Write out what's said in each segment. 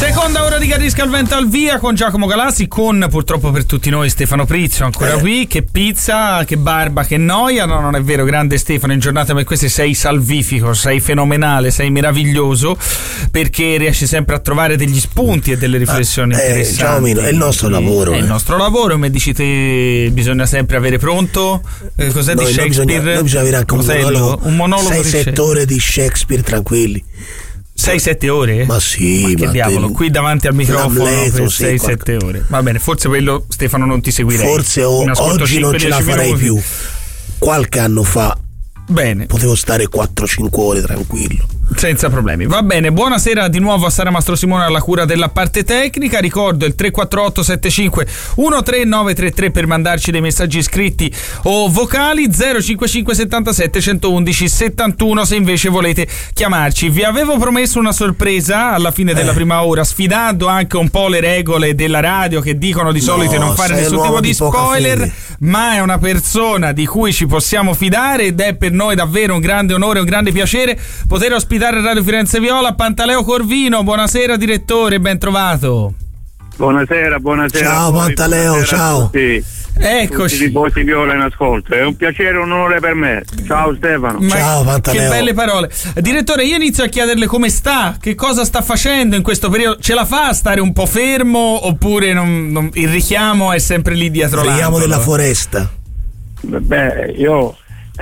Seconda ora di Carisca al vento al via con Giacomo Galassi, con purtroppo per tutti noi Stefano Prizio ancora qui. Che pizza, che barba, che noia. No, non è vero, grande Stefano, in giornate come queste sei salvifico, sei fenomenale, sei meraviglioso, perché riesci sempre a trovare degli spunti e delle riflessioni interessanti. È il nostro lavoro. È il nostro lavoro, come dici te, bisogna sempre avere pronto. Cos'è di Shakespeare? Noi bisogna avere anche un monologo 6-7 ore di Shakespeare tranquilli. 6-7 ore? Ma sì, ma che diavolo, qui davanti al microfono per 6-7 ore. Va bene, forse quello, Stefano, non ti seguirei. Forse oggi non ce la farei più. Qualche anno fa potevo stare 4-5 ore tranquillo, senza problemi. Va bene, buonasera di nuovo a Sara Mastro Simone alla cura della parte tecnica. Ricordo il 348 75 13933 per mandarci dei messaggi scritti o vocali, 055 77 111 71 se invece volete chiamarci. Vi avevo promesso una sorpresa alla fine della prima ora, sfidando anche un po' le regole della radio che dicono di solito non fare nessun tipo di spoiler, ma è una persona di cui ci possiamo fidare ed è per noi davvero un grande onore, un grande piacere poter ospitare Radio Firenze Viola Pantaleo Corvino. Buonasera direttore, ben trovato. Buonasera. Ciao Pantaleo, ciao. Eccoci. Tutti i tifosi Viola in ascolto, è un piacere, un onore per me. Ciao Stefano. Ciao Pantaleo. Che belle parole. Direttore, io inizio a chiederle come sta, che cosa sta facendo in questo periodo. Ce la fa a stare un po' fermo oppure il richiamo è sempre lì dietro l'angolo? Il richiamo della foresta. Beh, io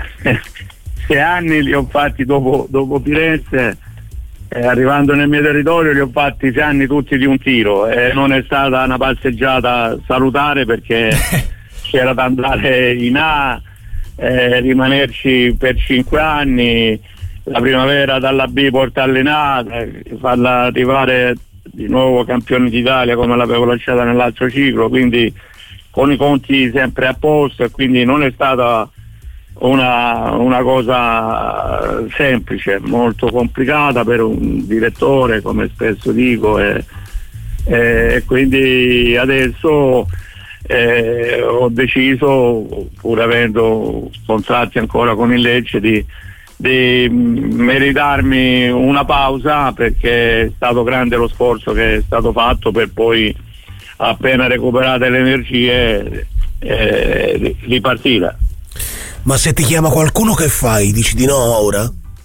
6 anni li ho fatti dopo Firenze, arrivando nel mio territorio li ho fatti 6 anni tutti di un tiro, e non è stata una passeggiata salutare perché c'era da andare in A, rimanerci per 5 anni, la primavera dalla B portarla in A, farla arrivare di nuovo campione d'Italia come l'avevo lasciata nell'altro ciclo, quindi con i conti sempre a posto, e quindi non è stata una cosa semplice, molto complicata per un direttore, come spesso dico, e quindi adesso ho deciso, pur avendo contratti ancora con il Lecce, di meritarmi una pausa, perché è stato grande lo sforzo che è stato fatto per poi, appena recuperate le energie, ripartire. Ma se ti chiama qualcuno che fai? Dici di no ora?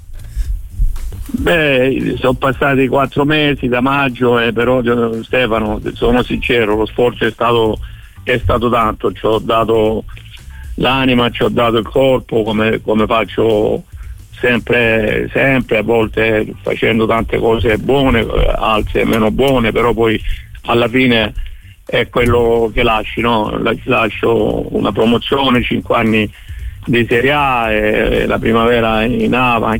Beh, sono passati 4 mesi da maggio, però Stefano, sono sincero, lo sforzo è stato tanto, ci ho dato l'anima, ci ho dato il corpo, come faccio sempre, a volte facendo tante cose buone, altre meno buone, però poi alla fine è quello che lasci, no? Lascio una promozione, 5 anni di Serie A e la primavera in A,